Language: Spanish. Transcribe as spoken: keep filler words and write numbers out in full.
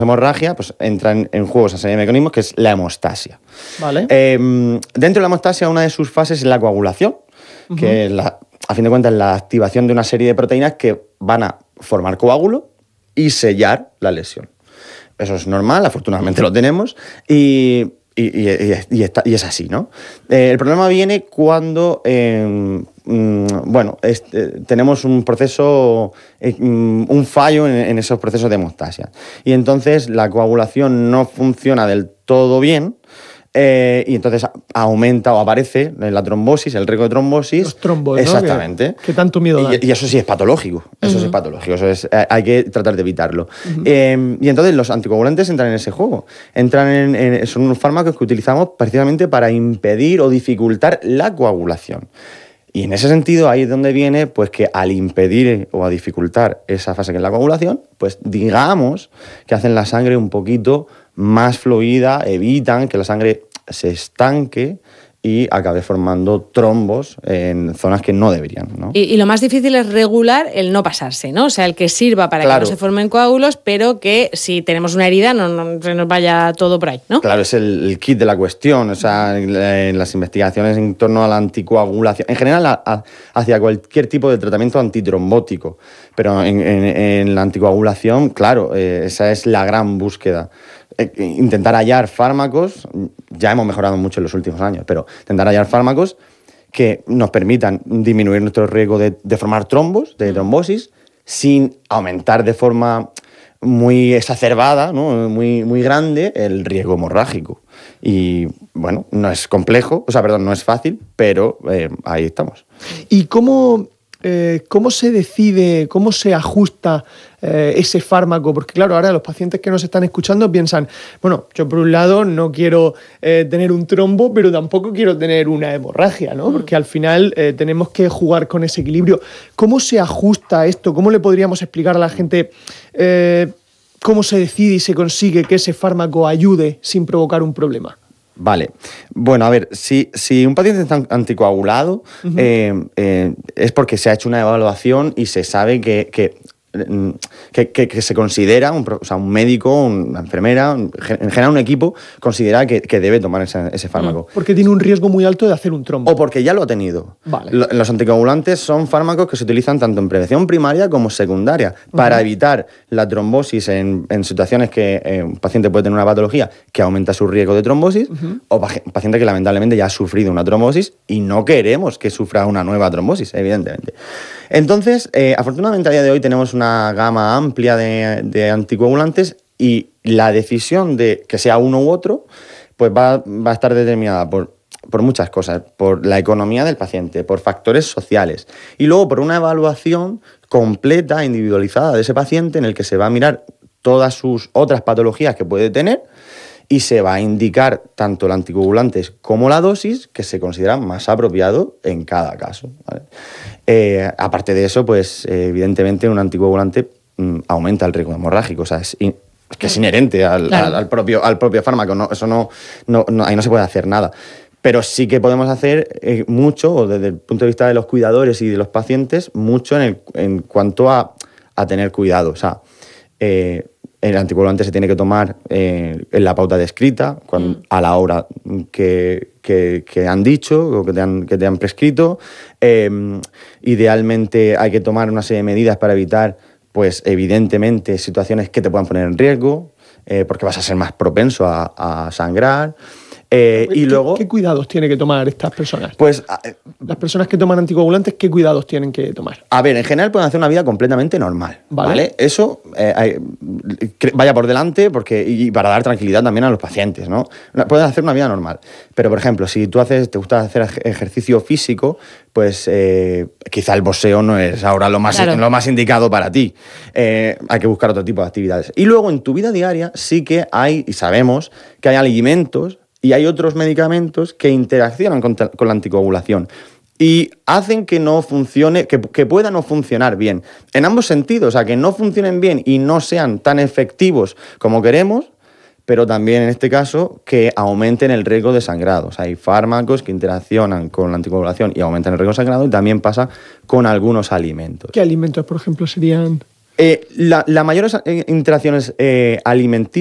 hemorragia, pues entran en juego esa serie de mecanismos que es la hemostasia. Vale. Eh, dentro de la hemostasia, una de sus fases es la coagulación, uh-huh. que la, a fin de cuentas es la activación de una serie de proteínas que van a formar coágulo y sellar la lesión. Eso es normal, afortunadamente lo tenemos, y, y, y, y, está, y es así, ¿no? Eh, el problema viene cuando, eh, mm, bueno, este, tenemos un proceso, eh, un fallo en, en esos procesos de hemostasia. Y entonces la coagulación no funciona del todo bien, Eh, y entonces aumenta o aparece la trombosis, el riesgo de trombosis. Los trombos, exactamente. ¿no? Que, que tanto miedo dan. Y, y eso sí es patológico. Eso uh-huh. sí es patológico. Eso es, hay que tratar de evitarlo. Uh-huh. Eh, y entonces los anticoagulantes entran en ese juego. Entran en, en, son unos fármacos que utilizamos precisamente para impedir o dificultar la coagulación. Y en ese sentido, ahí es donde viene pues, que al impedir o a dificultar esa fase que es la coagulación, pues digamos que hacen la sangre un poquito más fluida, evitan que la sangre se estanque y acabe formando trombos en zonas que no deberían, ¿no? Y, y lo más difícil es regular el no pasarse, ¿no? O sea, el que sirva para claro. que no se formen coágulos, pero que si tenemos una herida no, no se nos vaya todo por ahí, ¿no? Claro, es el, el kit de la cuestión. O sea, en las investigaciones en torno a la anticoagulación, en general a, a, hacia cualquier tipo de tratamiento antitrombótico, pero en, en, en la anticoagulación, claro, eh, esa es la gran búsqueda. Intentar hallar fármacos, ya hemos mejorado mucho en los últimos años, pero intentar hallar fármacos que nos permitan disminuir nuestro riesgo de, de formar trombos, de trombosis, sin aumentar de forma muy exacerbada, ¿no? muy, muy grande, el riesgo hemorrágico. Y bueno, no es complejo, o sea, perdón, no es fácil, pero eh, ahí estamos. ¿Y cómo, eh, cómo se decide, cómo se ajusta Eh, ese fármaco? Porque claro, ahora los pacientes que nos están escuchando piensan, bueno, yo por un lado no quiero eh, tener un trombo, pero tampoco quiero tener una hemorragia, ¿no? Porque al final eh, tenemos que jugar con ese equilibrio. ¿Cómo se ajusta esto? ¿Cómo le podríamos explicar a la gente eh, cómo se decide y se consigue que ese fármaco ayude sin provocar un problema? Vale. Bueno, a ver, si, si un paciente está anticoagulado, uh-huh. eh, eh, es porque se ha hecho una evaluación y se sabe que... que Que, que, que se considera, un, o sea, un médico, una enfermera, en general un equipo, considera que, que debe tomar ese, ese fármaco. Porque tiene un riesgo muy alto de hacer un trombo. O porque ya lo ha tenido. Vale. Los anticoagulantes son fármacos que se utilizan tanto en prevención primaria como secundaria para uh-huh. evitar la trombosis en, en situaciones que eh, un paciente puede tener una patología que aumenta su riesgo de trombosis, uh-huh. o un paciente que lamentablemente ya ha sufrido una trombosis y no queremos que sufra una nueva trombosis, evidentemente. Entonces, eh, afortunadamente a día de hoy tenemos una gama amplia de, de anticoagulantes y la decisión de que sea uno u otro pues va, va a estar determinada por, por muchas cosas, por la economía del paciente, por factores sociales y luego por una evaluación completa, individualizada de ese paciente en el que se va a mirar todas sus otras patologías que puede tener y se va a indicar tanto el anticoagulante como la dosis que se considera más apropiado en cada caso, ¿vale? Eh, aparte de eso, pues eh, evidentemente un anticoagulante mm, aumenta el riesgo hemorrágico, o sea, es, in, es que es inherente al, claro. al, al, propio, al propio fármaco, no, eso no, no, no, ahí no se puede hacer nada. Pero sí que podemos hacer eh, mucho, desde el punto de vista de los cuidadores y de los pacientes, mucho en, el, en cuanto a, a tener cuidado, o sea, eh, el anticoagulante se tiene que tomar eh, en la pauta descrita, cuando, mm. a la hora que, que, que han dicho o que te han, que te han prescrito. Eh, idealmente hay que tomar una serie de medidas para evitar, pues evidentemente, situaciones que te puedan poner en riesgo, eh, porque vas a ser más propenso a, a sangrar. Eh, y ¿Qué, luego, ¿Qué cuidados tienen que tomar estas personas? Pues las personas que toman anticoagulantes, ¿qué cuidados tienen que tomar? A ver, en general pueden hacer una vida completamente normal, ¿vale? ¿vale? Eso eh, hay, vaya por delante porque y para dar tranquilidad también a los pacientes, ¿no? Pueden hacer una vida normal, pero por ejemplo, si tú haces, te gusta hacer ejercicio físico, pues eh, quizá el boxeo no es ahora lo más, claro. lo más indicado para ti. Eh, hay que buscar otro tipo de actividades. Y luego en tu vida diaria sí que hay, y sabemos que hay alimentos y hay otros medicamentos que interaccionan con, con la anticoagulación y hacen que no funcione, que, que pueda no funcionar bien. En ambos sentidos, o sea, que no funcionen bien y no sean tan efectivos como queremos, pero también en este caso que aumenten el riesgo de sangrado. O sea, hay fármacos que interaccionan con la anticoagulación y aumentan el riesgo de sangrado y también pasa con algunos alimentos. ¿Qué alimentos, por ejemplo, serían...? Eh, la, la mayores eh, interacciones eh, alimenticias